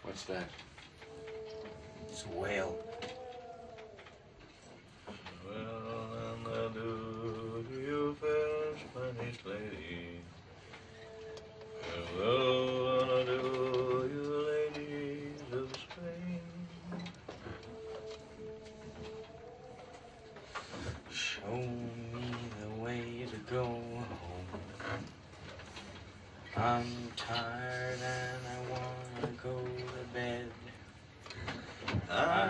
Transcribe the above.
What's that? It's a whale. Well, do you fair Spanish lady? Well, do you ladies of Spain? Show me the way to go home. I'm tired and I wanna go to bed.